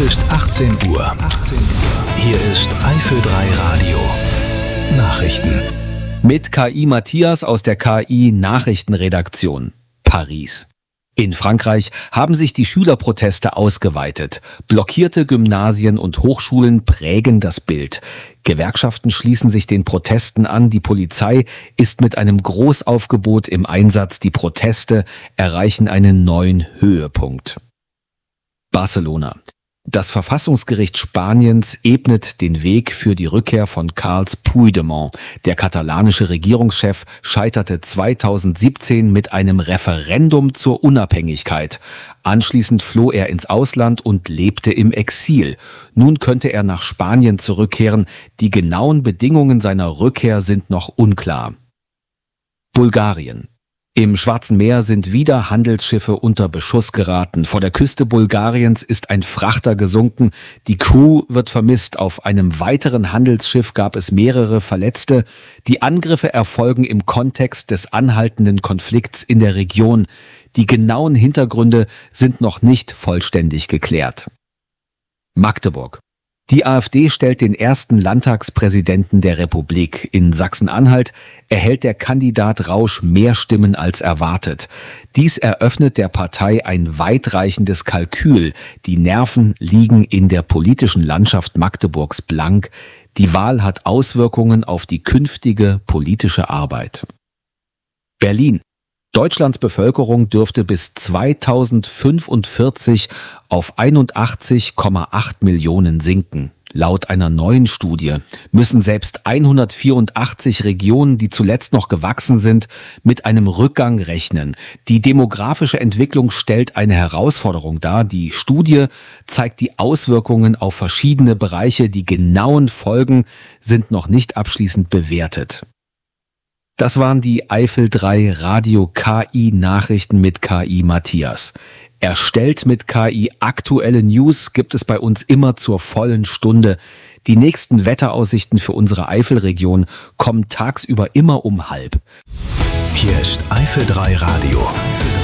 ist 18 Uhr. Hier ist Eifel 3 Radio. Nachrichten. Mit KI Matthias aus der KI Nachrichtenredaktion. Paris. In Frankreich haben sich die Schülerproteste ausgeweitet. Blockierte Gymnasien und Hochschulen prägen das Bild. Gewerkschaften schließen sich den Protesten an. Die Polizei ist mit einem Großaufgebot im Einsatz. Die Proteste erreichen einen neuen Höhepunkt. Barcelona. Das Verfassungsgericht Spaniens ebnet den Weg für die Rückkehr von Carles Puigdemont. Der katalanische Regierungschef scheiterte 2017 mit einem Referendum zur Unabhängigkeit. Anschließend floh er ins Ausland und lebte im Exil. Nun könnte er nach Spanien zurückkehren. Die genauen Bedingungen seiner Rückkehr sind noch unklar. Bulgarien. Im Schwarzen Meer sind wieder Handelsschiffe unter Beschuss geraten. Vor der Küste Bulgariens ist ein Frachter gesunken. Die Crew wird vermisst. Auf einem weiteren Handelsschiff gab es mehrere Verletzte. Die Angriffe erfolgen im Kontext des anhaltenden Konflikts in der Region. Die genauen Hintergründe sind noch nicht vollständig geklärt. Magdeburg. Die AfD stellt den ersten Landtagspräsidenten der Republik. In Sachsen-Anhalt erhält der Kandidat Rausch mehr Stimmen als erwartet. Dies eröffnet der Partei ein weitreichendes Kalkül. Die Nerven liegen in der politischen Landschaft Magdeburgs blank. Die Wahl hat Auswirkungen auf die künftige politische Arbeit. Berlin. Deutschlands Bevölkerung dürfte bis 2045 auf 81,8 Millionen sinken. Laut einer neuen Studie müssen selbst 184 Regionen, die zuletzt noch gewachsen sind, mit einem Rückgang rechnen. Die demografische Entwicklung stellt eine Herausforderung dar. Die Studie zeigt die Auswirkungen auf verschiedene Bereiche. Die genauen Folgen sind noch nicht abschließend bewertet. Das waren die Eifel 3 Radio KI Nachrichten mit KI Matthias. Erstellt mit KI. Aktuelle News gibt es bei uns immer zur vollen Stunde. Die nächsten Wetteraussichten für unsere Eifelregion kommen tagsüber immer um 12:30. Hier ist Eifel 3 Radio.